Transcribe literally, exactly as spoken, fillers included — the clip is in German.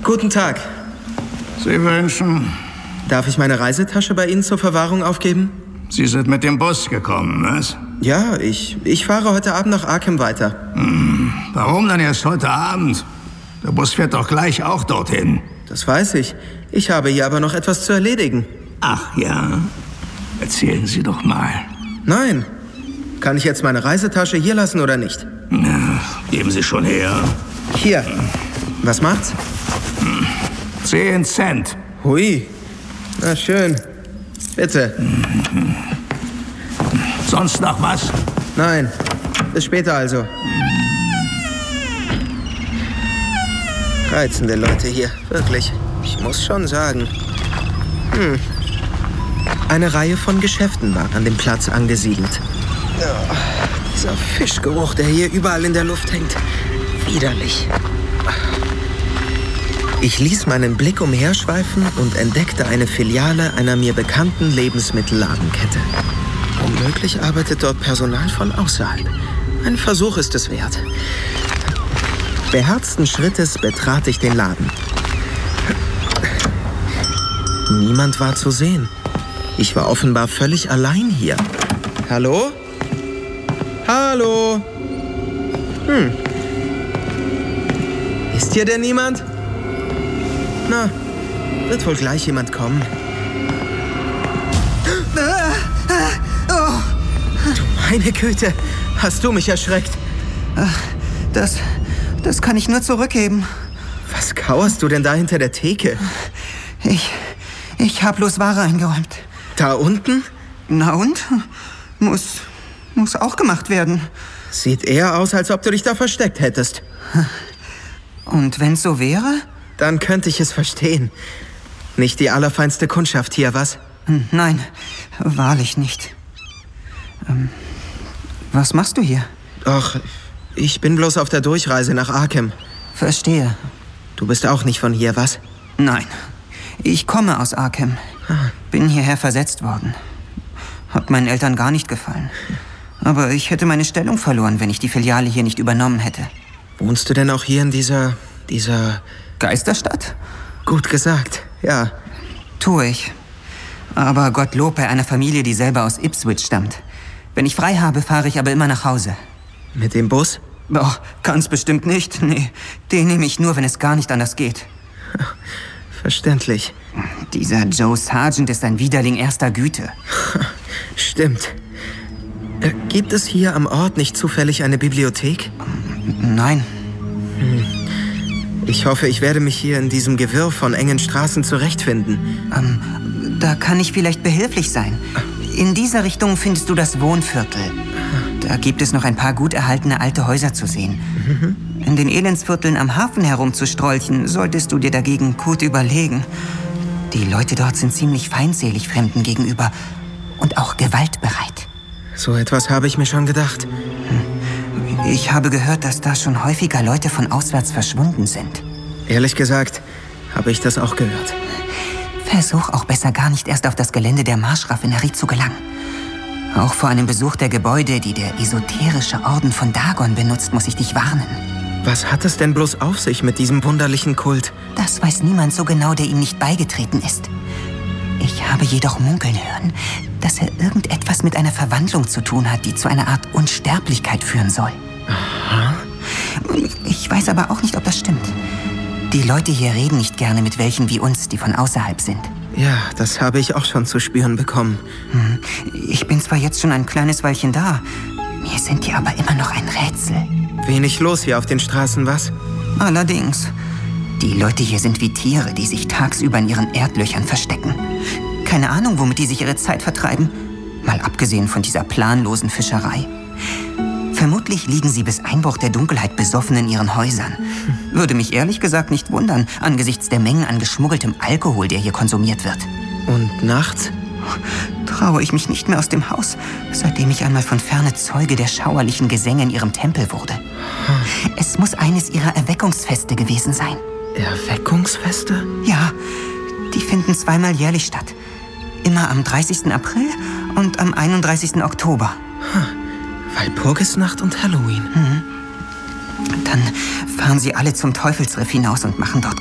Guten Tag. Sie wünschen? Darf ich meine Reisetasche bei Ihnen zur Verwahrung aufgeben? Sie sind mit dem Bus gekommen, was? Ja, ich, ich fahre heute Abend nach Arkham weiter. Hm, warum denn erst heute Abend? Der Bus fährt doch gleich auch dorthin. Das weiß ich. Ich habe hier aber noch etwas zu erledigen. Ach ja? Erzählen Sie doch mal. Nein. Kann ich jetzt meine Reisetasche hier lassen oder nicht? Na, geben Sie schon her. Hier. Was macht's? Hm. Zehn Cent. Hui. Na schön. Bitte. Sonst noch was? Nein. Bis später also. Reizende Leute hier. Wirklich. Ich muss schon sagen. Hm. Eine Reihe von Geschäften war an dem Platz angesiedelt. Oh, dieser Fischgeruch, der hier überall in der Luft hängt. Widerlich. Ich ließ meinen Blick umherschweifen und entdeckte eine Filiale einer mir bekannten Lebensmittelladenkette. Womöglich arbeitet dort Personal von außerhalb. Ein Versuch ist es wert. Beherzten Schrittes betrat ich den Laden. Niemand war zu sehen. Ich war offenbar völlig allein hier. Hallo? Hallo? Hm. Ist hier denn niemand? Na, wird wohl gleich jemand kommen. Du meine Güte, hast du mich erschreckt? Das, das kann ich nur zurückgeben. Was kauerst du denn da hinter der Theke? Ich, ich hab bloß Ware eingeräumt. Da unten? Na und? Muss, muss auch gemacht werden. Sieht eher aus, als ob du dich da versteckt hättest. Und wenn's so wäre? Dann könnte ich es verstehen. Nicht die allerfeinste Kundschaft hier, was? Nein, wahrlich nicht. Ähm, was machst du hier? Ach, ich bin bloß auf der Durchreise nach Arkham. Verstehe. Du bist auch nicht von hier, was? Nein, ich komme aus Arkham. Bin hierher versetzt worden. Hat meinen Eltern gar nicht gefallen. Aber ich hätte meine Stellung verloren, wenn ich die Filiale hier nicht übernommen hätte. Wohnst du denn auch hier in dieser... dieser... Geisterstadt? Gut gesagt, ja. Tue ich. Aber Gottlob bei einer Familie, die selber aus Ipswich stammt. Wenn ich frei habe, fahre ich aber immer nach Hause. Mit dem Bus? Oh, ganz bestimmt nicht. Nee, den nehme ich nur, wenn es gar nicht anders geht. Verständlich. Dieser Joe Sargent ist ein Widerling erster Güte. Stimmt. Äh, gibt es hier am Ort nicht zufällig eine Bibliothek? Nein. Hm. Ich hoffe, ich werde mich hier in diesem Gewirr von engen Straßen zurechtfinden. Ähm, da kann ich vielleicht behilflich sein. In dieser Richtung findest du das Wohnviertel. Da gibt es noch ein paar gut erhaltene alte Häuser zu sehen. Mhm. In den Elendsvierteln am Hafen herumzustrolchen, solltest du dir dagegen gut überlegen. Die Leute dort sind ziemlich feindselig Fremden gegenüber und auch gewaltbereit. So etwas habe ich mir schon gedacht. Ich habe gehört, dass da schon häufiger Leute von auswärts verschwunden sind. Ehrlich gesagt, habe ich das auch gehört. Versuch auch besser gar nicht erst auf das Gelände der Marschraffinerie zu gelangen. Auch vor einem Besuch der Gebäude, die der esoterische Orden von Dagon benutzt, muss ich dich warnen. Was hat es denn bloß auf sich mit diesem wunderlichen Kult? Das weiß niemand so genau, der ihm nicht beigetreten ist. Ich habe jedoch munkeln hören, dass er irgendetwas mit einer Verwandlung zu tun hat, die zu einer Art Unsterblichkeit führen soll. Aha. Ich weiß aber auch nicht, ob das stimmt. Die Leute hier reden nicht gerne mit welchen wie uns, die von außerhalb sind. Ja, das habe ich auch schon zu spüren bekommen. Hm. Ich bin zwar jetzt schon ein kleines Weilchen da, mir sind die aber immer noch ein Rätsel. Wenig los hier auf den Straßen, was? Allerdings. Die Leute hier sind wie Tiere, die sich tagsüber in ihren Erdlöchern verstecken. Keine Ahnung, womit die sich ihre Zeit vertreiben. Mal abgesehen von dieser planlosen Fischerei. Vermutlich liegen sie bis Einbruch der Dunkelheit besoffen in ihren Häusern. Würde mich ehrlich gesagt nicht wundern, angesichts der Mengen an geschmuggeltem Alkohol, der hier konsumiert wird. Und nachts? Traue ich mich nicht mehr aus dem Haus, seitdem ich einmal von ferne Zeuge der schauerlichen Gesänge in ihrem Tempel wurde. Es muss eines ihrer Erweckungsfeste gewesen sein. Erweckungsfeste? Ja, die finden zweimal jährlich statt. Immer am dreißigsten April und am einunddreißigsten Oktober. Walpurgisnacht und Halloween. Mhm. Dann fahren sie alle zum Teufelsriff hinaus und machen dort